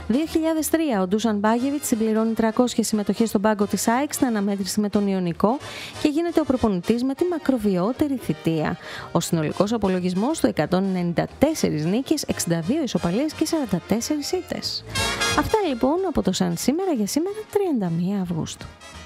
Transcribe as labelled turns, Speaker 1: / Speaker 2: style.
Speaker 1: 2003, ο Ντούσαν Μπάγεβιτς συμπληρώνει 300 συμμετοχές στον πάγκο της ΑΕΚ στην αναμέτρηση με τον Ιωνικό και γίνεται ο προπονητής με τη μακροβιότερη θητεία. Ο συνολικός απολογισμός του 194 νίκες, 62 ισοπαλίες και 44 ήττες. Αυτά λοιπόν από το Σαν σήμερα για σήμερα 31 Αυγούστου.